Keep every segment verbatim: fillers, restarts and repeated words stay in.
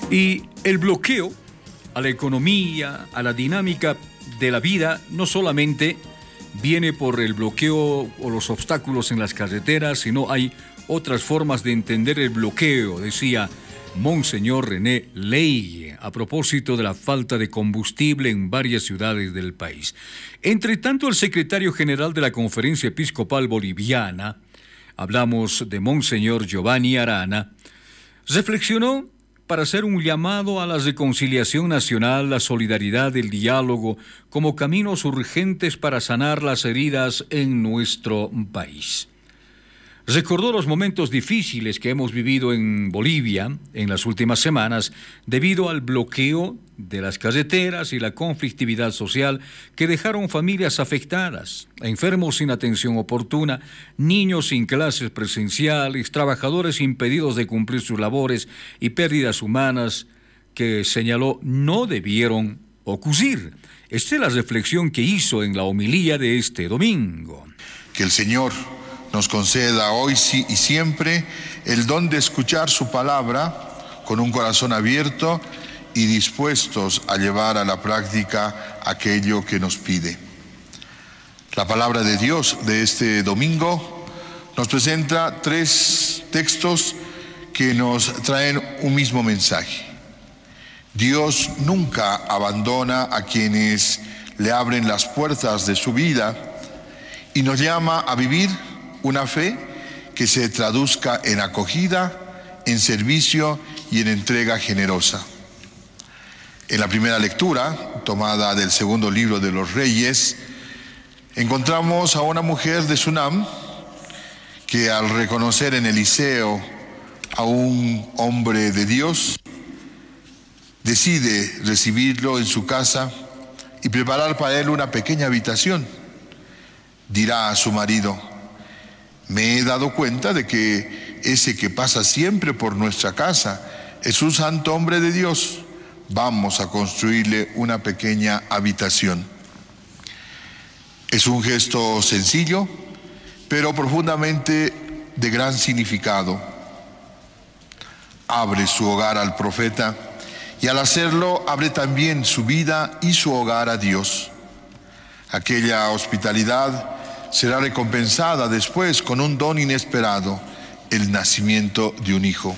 Y el bloqueo a la economía, a la dinámica de la vida, no solamente viene por el bloqueo o los obstáculos en las carreteras, sino hay otras formas de entender el bloqueo, decía Monseñor René Leye, a propósito de la falta de combustible en varias ciudades del país. Entre tanto, el secretario general de la Conferencia Episcopal Boliviana, hablamos de Monseñor Giovanni Arana, reflexionó para hacer un llamado a la reconciliación nacional, la solidaridad, el diálogo, como caminos urgentes para sanar las heridas en nuestro país. Recordó los momentos difíciles que hemos vivido en Bolivia en las últimas semanas debido al bloqueo de las carreteras y la conflictividad social que dejaron familias afectadas, enfermos sin atención oportuna, niños sin clases presenciales, trabajadores impedidos de cumplir sus labores y pérdidas humanas que, señaló, no debieron ocurrir. Esta es la reflexión que hizo en la homilía de este domingo. Que el Señor nos conceda hoy y siempre el don de escuchar su palabra con un corazón abierto y dispuestos a llevar a la práctica aquello que nos pide. La palabra de Dios de este domingo nos presenta tres textos que nos traen un mismo mensaje. Dios nunca abandona a quienes le abren las puertas de su vida y nos llama a vivir una fe que se traduzca en acogida, en servicio y en entrega generosa. En la primera lectura, tomada del segundo libro de los Reyes, encontramos a una mujer de Sunam que, al reconocer en Eliseo a un hombre de Dios, decide recibirlo en su casa y preparar para él una pequeña habitación. Dirá a su marido: me he dado cuenta de que ese que pasa siempre por nuestra casa es un santo hombre de Dios. Vamos a construirle una pequeña habitación. Es un gesto sencillo, pero profundamente de gran significado. Abre su hogar al profeta y al hacerlo abre también su vida y su hogar a Dios. Aquella hospitalidad será recompensada después con un don inesperado, el nacimiento de un hijo.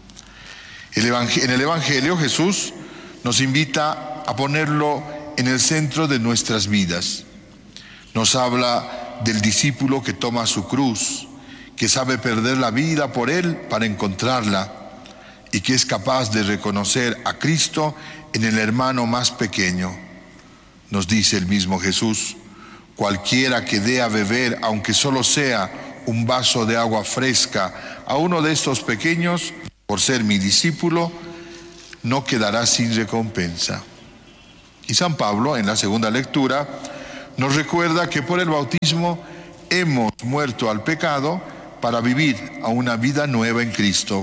El evangel- en el Evangelio Jesús nos invita a ponerlo en el centro de nuestras vidas. Nos habla del discípulo que toma su cruz, que sabe perder la vida por él para encontrarla y que es capaz de reconocer a Cristo en el hermano más pequeño. Nos dice el mismo Jesús: cualquiera que dé a beber, aunque solo sea un vaso de agua fresca, a uno de estos pequeños, por ser mi discípulo, no quedará sin recompensa. Y San Pablo, en la segunda lectura, nos recuerda que por el bautismo hemos muerto al pecado para vivir a una vida nueva en Cristo.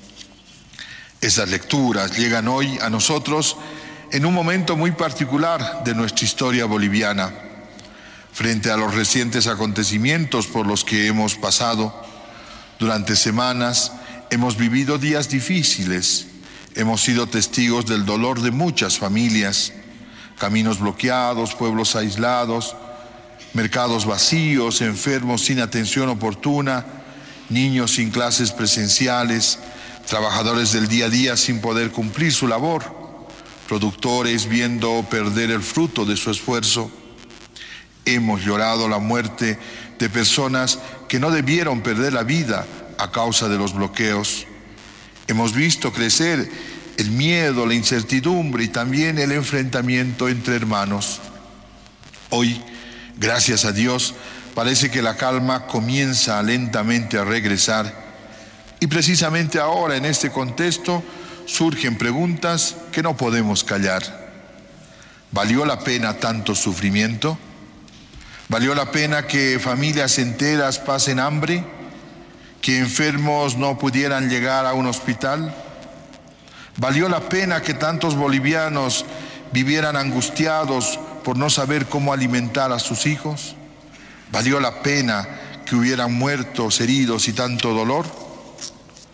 Esas lecturas llegan hoy a nosotros en un momento muy particular de nuestra historia boliviana. Frente a los recientes acontecimientos por los que hemos pasado, durante semanas hemos vivido días difíciles, hemos sido testigos del dolor de muchas familias, caminos bloqueados, pueblos aislados, mercados vacíos, enfermos sin atención oportuna, niños sin clases presenciales, trabajadores del día a día sin poder cumplir su labor, productores viendo perder el fruto de su esfuerzo. Hemos llorado la muerte de personas que no debieron perder la vida a causa de los bloqueos. Hemos visto crecer el miedo, la incertidumbre y también el enfrentamiento entre hermanos. Hoy, gracias a Dios, parece que la calma comienza lentamente a regresar. Y precisamente ahora, en este contexto, surgen preguntas que no podemos callar. ¿Valió la pena tanto sufrimiento? ¿Valió la pena que familias enteras pasen hambre? ¿Que enfermos no pudieran llegar a un hospital? ¿Valió la pena que tantos bolivianos vivieran angustiados por no saber cómo alimentar a sus hijos? ¿Valió la pena que hubieran muertos, heridos y tanto dolor?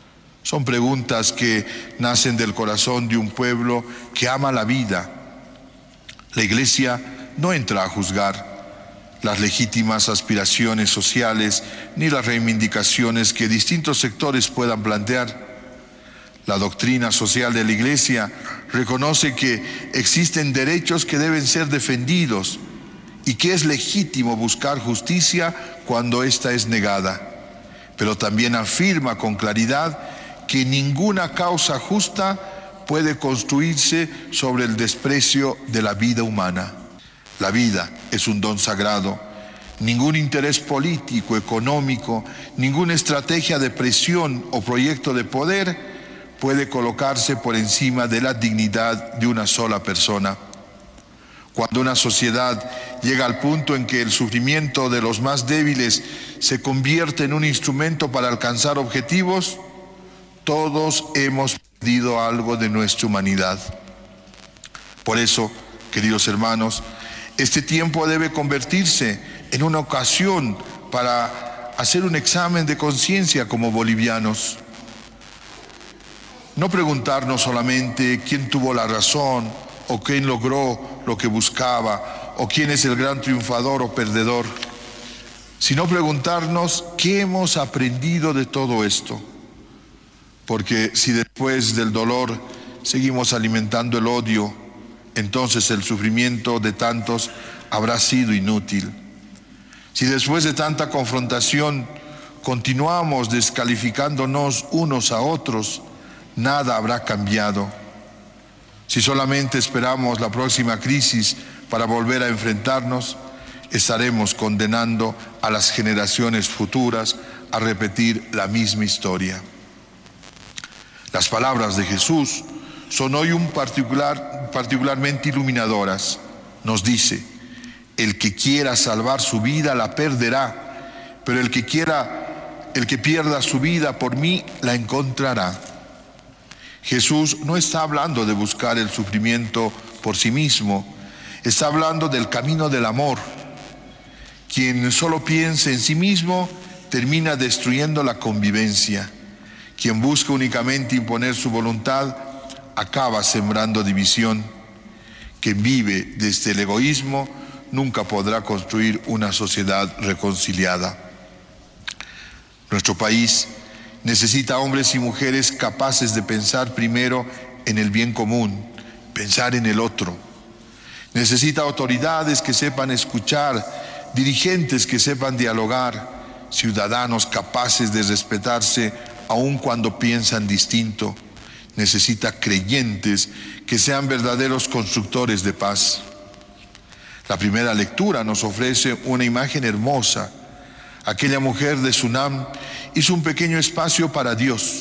Son preguntas que nacen del corazón de un pueblo que ama la vida. La Iglesia no entra a juzgar las legítimas aspiraciones sociales ni las reivindicaciones que distintos sectores puedan plantear. La doctrina social de la Iglesia reconoce que existen derechos que deben ser defendidos y que es legítimo buscar justicia cuando ésta es negada, pero también afirma con claridad que ninguna causa justa puede construirse sobre el desprecio de la vida humana. La vida es un don sagrado. Ningún interés político, económico, ninguna estrategia de presión o proyecto de poder puede colocarse por encima de la dignidad de una sola persona. Cuando una sociedad llega al punto en que el sufrimiento de los más débiles se convierte en un instrumento para alcanzar objetivos, todos hemos perdido algo de nuestra humanidad. Por eso, queridos hermanos, este tiempo debe convertirse en una ocasión para hacer un examen de conciencia como bolivianos. No preguntarnos solamente quién tuvo la razón o quién logró lo que buscaba o quién es el gran triunfador o perdedor, sino preguntarnos qué hemos aprendido de todo esto. Porque si después del dolor seguimos alimentando el odio, entonces el sufrimiento de tantos habrá sido inútil. Si después de tanta confrontación continuamos descalificándonos unos a otros, nada habrá cambiado. Si solamente esperamos la próxima crisis para volver a enfrentarnos, estaremos condenando a las generaciones futuras a repetir la misma historia. Las palabras de Jesús son hoy un particular, particularmente iluminadoras. Nos dice: el que quiera salvar su vida la perderá, pero el que quiera, el que pierda su vida por mí la encontrará. Jesús no está hablando de buscar el sufrimiento por sí mismo, está hablando del camino del amor. Quien solo piensa en sí mismo termina destruyendo la convivencia. Quien busca únicamente imponer su voluntad acaba sembrando división. Quien vive desde el egoísmo nunca podrá construir una sociedad reconciliada. Nuestro país necesita hombres y mujeres capaces de pensar primero en el bien común, pensar en el otro. Necesita autoridades que sepan escuchar, dirigentes que sepan dialogar, ciudadanos capaces de respetarse aun cuando piensan distinto. Necesita creyentes que sean verdaderos constructores de paz. La primera lectura nos ofrece una imagen hermosa. Aquella mujer de Sunam hizo un pequeño espacio para Dios.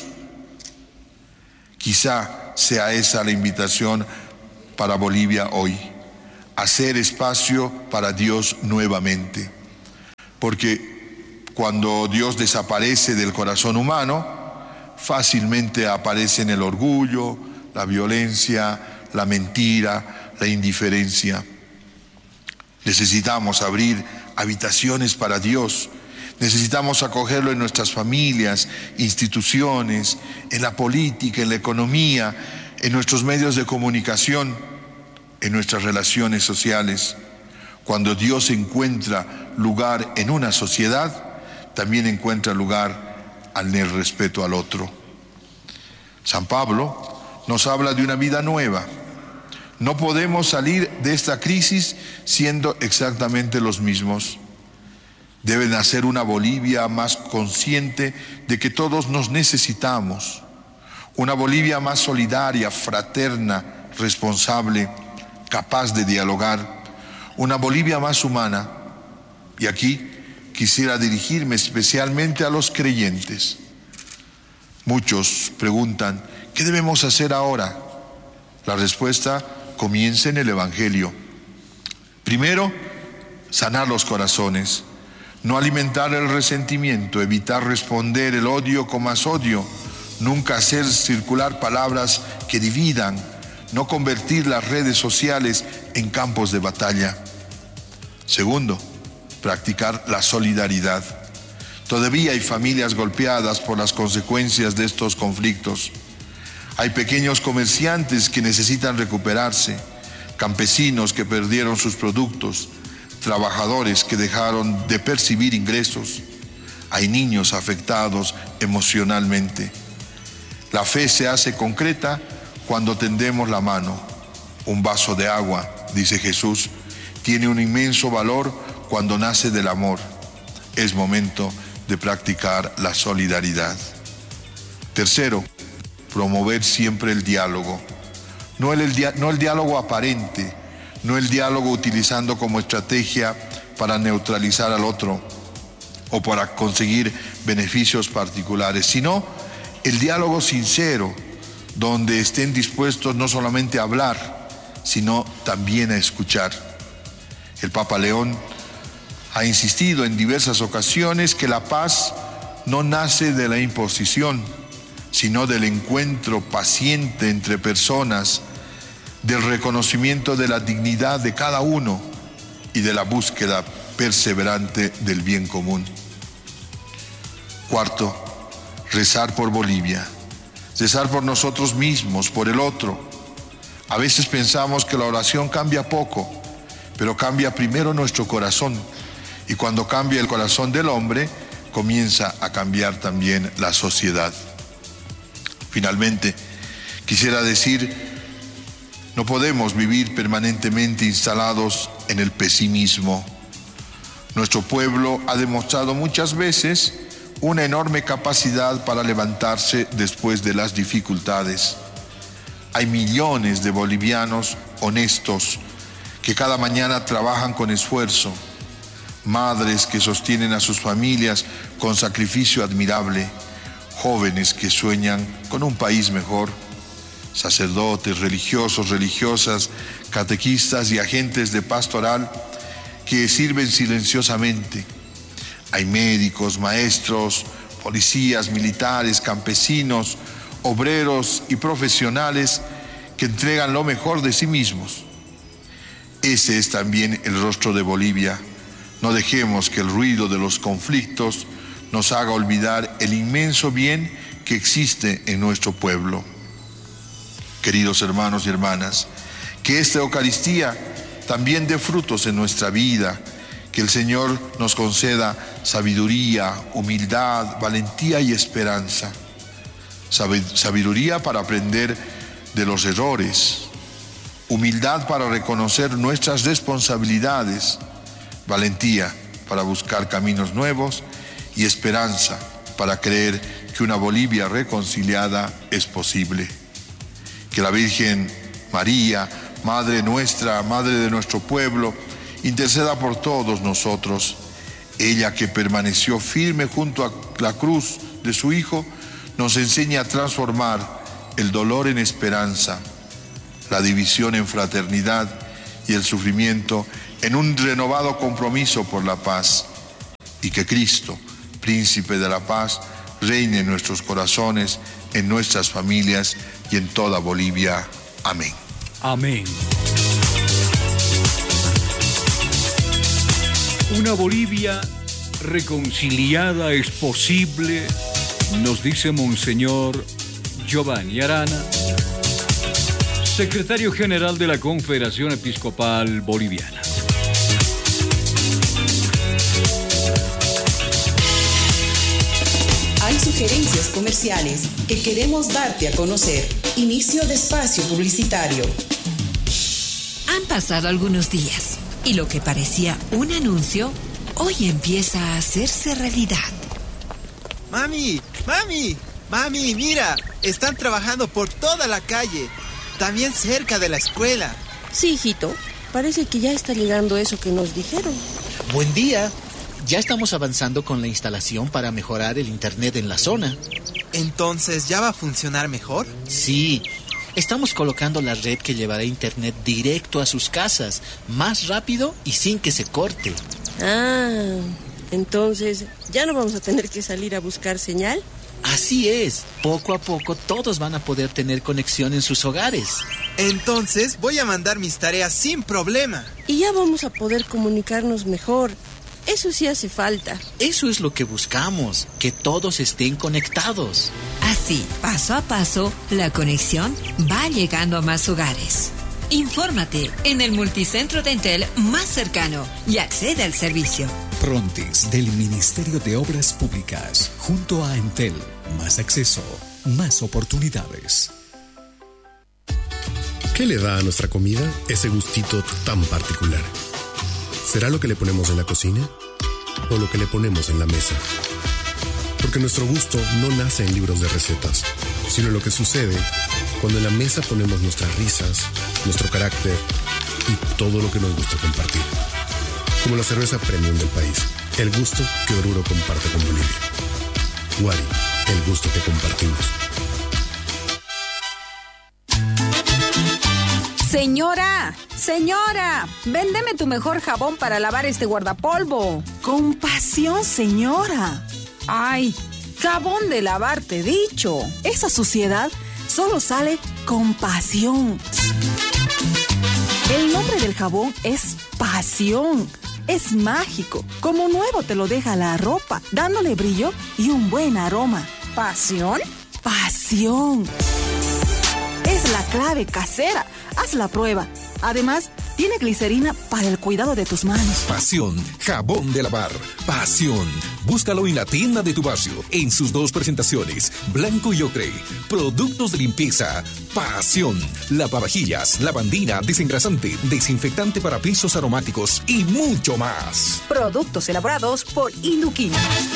Quizá sea esa la invitación para Bolivia hoy, hacer espacio para Dios nuevamente. Porque cuando Dios desaparece del corazón humano, fácilmente aparecen el orgullo, la violencia, la mentira, la indiferencia. Necesitamos abrir habitaciones para Dios. Necesitamos acogerlo en nuestras familias, instituciones, en la política, en la economía, en nuestros medios de comunicación, en nuestras relaciones sociales. Cuando Dios encuentra lugar en una sociedad, también encuentra lugar en el respeto al otro. San Pablo nos habla de una vida nueva. No podemos salir de esta crisis siendo exactamente los mismos. Debe nacer una Bolivia más consciente de que todos nos necesitamos. Una Bolivia más solidaria, fraterna, responsable, capaz de dialogar. Una Bolivia más humana. Y aquí quisiera dirigirme especialmente a los creyentes. Muchos preguntan, ¿qué debemos hacer ahora? La respuesta comienza en el Evangelio. Primero, sanar los corazones. No alimentar el resentimiento, evitar responder el odio con más odio, nunca hacer circular palabras que dividan, no convertir las redes sociales en campos de batalla. Segundo, practicar la solidaridad. Todavía hay familias golpeadas por las consecuencias de estos conflictos. Hay pequeños comerciantes que necesitan recuperarse, campesinos que perdieron sus productos, trabajadores que dejaron de percibir ingresos. Hay niños afectados emocionalmente. La fe se hace concreta cuando tendemos la mano. Un vaso de agua, dice Jesús, tiene un inmenso valor cuando nace del amor. Es momento de practicar la solidaridad. Tercero, promover siempre el diálogo. No el, el, no el diálogo aparente, no el diálogo utilizando como estrategia para neutralizar al otro o para conseguir beneficios particulares, sino el diálogo sincero, donde estén dispuestos no solamente a hablar, sino también a escuchar. El Papa León ha insistido en diversas ocasiones que la paz no nace de la imposición, sino del encuentro paciente entre personas, del reconocimiento de la dignidad de cada uno y de la búsqueda perseverante del bien común. Cuarto, rezar por Bolivia, rezar por nosotros mismos, por el otro. A veces pensamos que la oración cambia poco, pero cambia primero nuestro corazón. Y cuando cambia el corazón del hombre, comienza a cambiar también la sociedad. Finalmente, quisiera decir, no podemos vivir permanentemente instalados en el pesimismo. Nuestro pueblo ha demostrado muchas veces una enorme capacidad para levantarse después de las dificultades. Hay millones de bolivianos honestos que cada mañana trabajan con esfuerzo, madres que sostienen a sus familias con sacrificio admirable, jóvenes que sueñan con un país mejor, sacerdotes, religiosos, religiosas, catequistas y agentes de pastoral que sirven silenciosamente. Hay médicos, maestros, policías, militares, campesinos, obreros y profesionales que entregan lo mejor de sí mismos. Ese es también el rostro de Bolivia. No dejemos que el ruido de los conflictos nos haga olvidar el inmenso bien que existe en nuestro pueblo. Queridos hermanos y hermanas, que esta Eucaristía también dé frutos en nuestra vida, que el Señor nos conceda sabiduría, humildad, valentía y esperanza. Sabiduría para aprender de los errores, humildad para reconocer nuestras responsabilidades, valentía para buscar caminos nuevos y esperanza para creer que una Bolivia reconciliada es posible. Que la Virgen María, Madre nuestra, Madre de nuestro pueblo, interceda por todos nosotros. Ella que permaneció firme junto a la cruz de su Hijo, nos enseña a transformar el dolor en esperanza, la división en fraternidad y el sufrimiento en un renovado compromiso por la paz. Y que Cristo, Príncipe de la Paz, reine en nuestros corazones, en nuestras familias y en toda Bolivia. Amén. Amén. Una Bolivia reconciliada es posible, nos dice Monseñor Giovanni Arana, secretario general de la Confederación Episcopal Boliviana. Hay sugerencias comerciales que queremos darte a conocer. Inicio de espacio publicitario. Han pasado algunos días y lo que parecía un anuncio hoy empieza a hacerse realidad. Mami, mami, mami, mira, están trabajando por toda la calle, también cerca de la escuela. Sí, hijito, parece que ya está llegando eso que nos dijeron. Buen día. Ya estamos avanzando con la instalación para mejorar el internet en la zona. ¿Entonces ya va a funcionar mejor? Sí, estamos colocando la red que llevará internet directo a sus casas, más rápido y sin que se corte. Ah, entonces ya no vamos a tener que salir a buscar señal. Así es, poco a poco todos van a poder tener conexión en sus hogares. Entonces voy a mandar mis tareas sin problema. Y ya vamos a poder comunicarnos mejor. Eso sí hace falta. Eso es lo que buscamos, que todos estén conectados. Así, paso a paso, la conexión va llegando a más hogares. Infórmate en el multicentro de Entel más cercano y accede al servicio. Prontis del Ministerio de Obras Públicas, junto a Entel, más acceso, más oportunidades. ¿Qué le da a nuestra comida ese gustito tan particular? ¿Será lo que le ponemos en la cocina o lo que le ponemos en la mesa? Porque nuestro gusto no nace en libros de recetas, sino lo que sucede cuando en la mesa ponemos nuestras risas, nuestro carácter y todo lo que nos gusta compartir. Como la cerveza premium del país, el gusto que Oruro comparte con Bolivia. Wari, el gusto que compartimos. Señora, señora, véndeme tu mejor jabón para lavar este guardapolvo. Compasión, señora. Ay, jabón de lavar, te he dicho. Esa suciedad solo sale con pasión. El nombre del jabón es pasión. Es mágico. Como nuevo te lo deja la ropa, dándole brillo y un buen aroma. ¿Pasión? Pasión. Es la clave casera. Haz la prueba. Además, tiene glicerina para el cuidado de tus manos. Pasión, jabón de lavar. Pasión. Búscalo en la tienda de tu barrio, en sus dos presentaciones, blanco y ocre. Productos de limpieza. Pasión. Lavavajillas, lavandina, desengrasante, desinfectante para pisos aromáticos y mucho más. Productos elaborados por Induquín.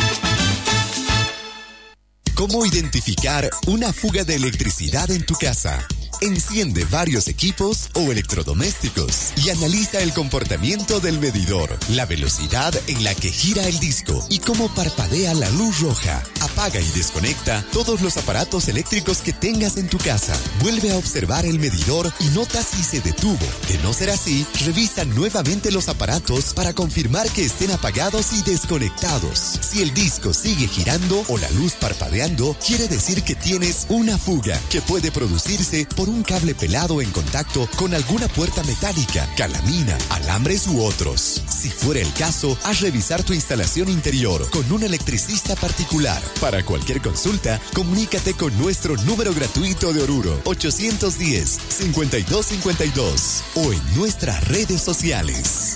¿Cómo identificar una fuga de electricidad en tu casa? Enciende varios equipos o electrodomésticos y analiza el comportamiento del medidor, la velocidad en la que gira el disco y cómo parpadea la luz roja. Apaga y desconecta todos los aparatos eléctricos que tengas en tu casa. Vuelve a observar el medidor y nota si se detuvo. De no ser así, revisa nuevamente los aparatos para confirmar que estén apagados y desconectados. Si el disco sigue girando o la luz parpadeando, quiere decir que tienes una fuga que puede producirse por un cable pelado en contacto con alguna puerta metálica, calamina, alambres u otros. Si fuera el caso, haz revisar tu instalación interior con un electricista particular. Para cualquier consulta, comunícate con nuestro número gratuito de Oruro, ochocientos diez, cincuenta y dos cincuenta y dos, o en nuestras redes sociales.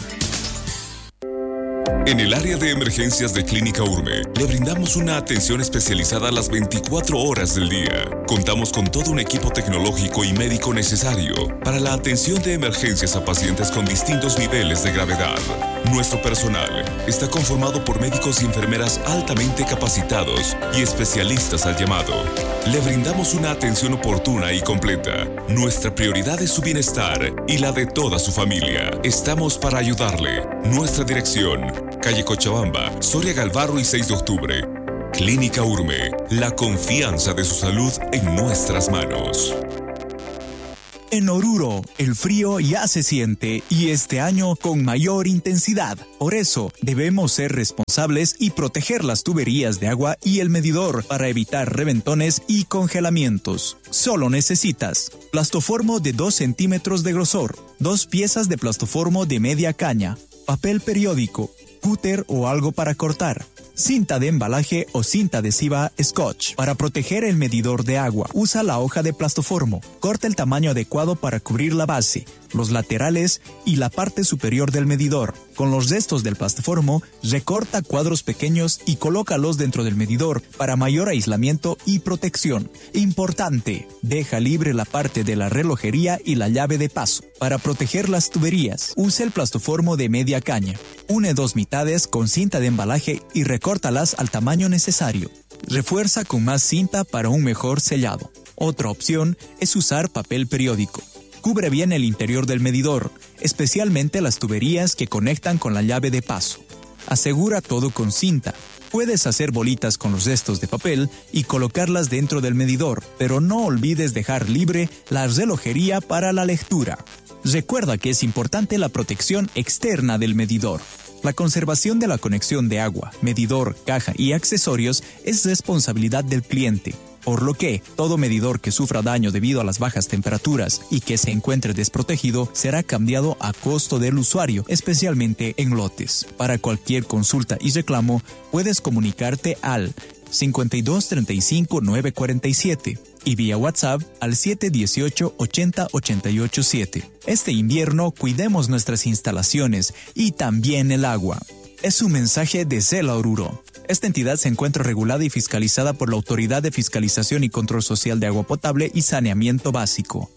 En el área de emergencias de Clínica Urme, le brindamos una atención especializada las veinticuatro horas del día. Contamos con todo un equipo tecnológico y médico necesario para la atención de emergencias a pacientes con distintos niveles de gravedad. Nuestro personal está conformado por médicos y enfermeras altamente capacitados y especialistas al llamado. Le brindamos una atención oportuna y completa. Nuestra prioridad es su bienestar y la de toda su familia. Estamos para ayudarle. Nuestra dirección: calle Cochabamba, Soria Galvarro y seis de octubre. Clínica Urme, la confianza de su salud en nuestras manos. En Oruro, el frío ya se siente y este año con mayor intensidad. Por eso, debemos ser responsables y proteger las tuberías de agua y el medidor para evitar reventones y congelamientos. Solo necesitas plastoformo de dos centímetros de grosor, dos piezas de plastoformo de media caña, papel periódico, cúter o algo para cortar, cinta de embalaje o cinta adhesiva Scotch. Para proteger el medidor de agua, usa la hoja de plastoformo. Corta el tamaño adecuado para cubrir la base, los laterales y la parte superior del medidor. Con los restos del plastoformo, recorta cuadros pequeños y colócalos dentro del medidor para mayor aislamiento y protección. Importante, deja libre la parte de la relojería y la llave de paso. Para proteger las tuberías, usa el plastoformo de media caña. Une dos mitades con cinta de embalaje y recórtalas al tamaño necesario. Refuerza con más cinta para un mejor sellado. Otra opción es usar papel periódico. Cubre bien el interior del medidor, especialmente las tuberías que conectan con la llave de paso. Asegura todo con cinta. Puedes hacer bolitas con los restos de papel y colocarlas dentro del medidor, pero no olvides dejar libre la relojería para la lectura. Recuerda que es importante la protección externa del medidor. La conservación de la conexión de agua, medidor, caja y accesorios es responsabilidad del cliente, por lo que todo medidor que sufra daño debido a las bajas temperaturas y que se encuentre desprotegido será cambiado a costo del usuario, especialmente en lotes. Para cualquier consulta y reclamo, puedes comunicarte al cincuenta y dos treinta y cinco nueve cuarenta y siete y vía WhatsApp al siete dieciocho ochenta ochenta y ocho siete. Este invierno cuidemos nuestras instalaciones y también el agua. Es un mensaje de Cela Oruro. Esta entidad se encuentra regulada y fiscalizada por la Autoridad de Fiscalización y Control Social de Agua Potable y Saneamiento Básico.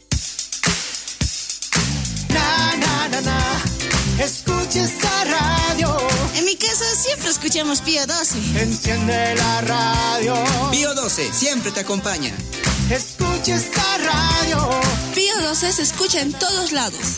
Na, na, na, na. Escucha esta radio. En mi casa siempre escuchamos Pío doce. Enciende la radio. Pío doce siempre te acompaña. Escucha esta radio. Pío doce se escucha en todos lados.